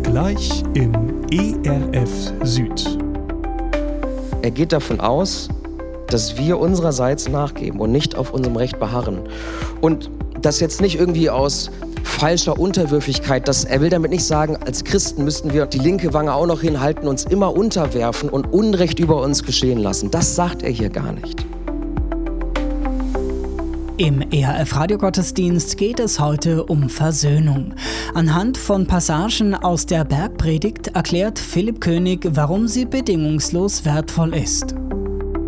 Gleich im ERF Süd. Er geht davon aus, dass wir unsererseits nachgeben und nicht auf unserem Recht beharren. Und das jetzt nicht irgendwie aus falscher Unterwürfigkeit. Er will damit nicht sagen, als Christen müssten wir die linke Wange auch noch hinhalten, uns immer unterwerfen und Unrecht über uns geschehen lassen. Das sagt er hier gar nicht. Im ERF-Radiogottesdienst geht es heute um Versöhnung. Anhand von Passagen aus der Bergpredigt erklärt Philipp König, warum sie bedingungslos wertvoll ist.